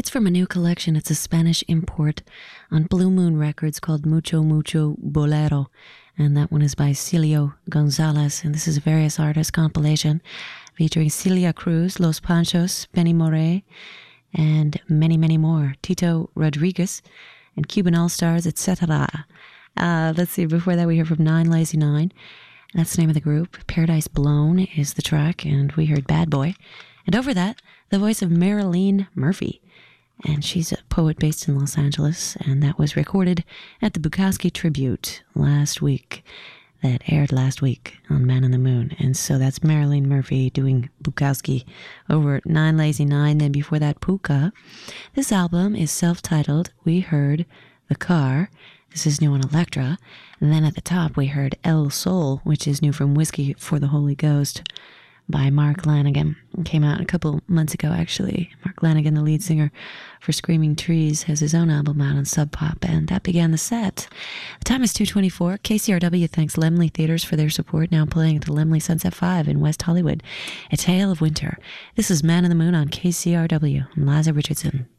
That's from a new collection. It's a Spanish import on Blue Moon Records called Mucho Mucho Bolero. And that one is by Celio Gonzalez. And this is a various artists compilation featuring Celia Cruz, Los Panchos, Benny Moré, and many, many more. Tito Rodriguez and Cuban All-Stars, etc. Let's see, before that we heard from Nine Lazy Nine. That's the name of the group. Paradise Blown is the track, and we heard Bad Boy. And over that, the voice of Marilyn Murphy. And she's a poet based in Los Angeles, and that was recorded at the Bukowski Tribute last week. That aired last week on Man in the Moon. And so that's Marilyn Murphy doing Bukowski over at Nine Lazy Nine. Then before that, Puka. This album is self-titled. We heard The Car. This is new on Elektra. And then at the top, we heard El Sol, which is new from Whiskey for the Holy Ghost by Mark Lanegan. It came out a couple months ago, actually. Mark Lanegan, the lead singer for Screaming Trees, has his own album out on Sub Pop, and that began the set. The time is 2:24. KCRW thanks Laemmle Theaters for their support, now playing at the Laemmle Sunset 5 in West Hollywood. A Tale of Winter. This is Man in the Moon on KCRW. I'm Liza Richardson.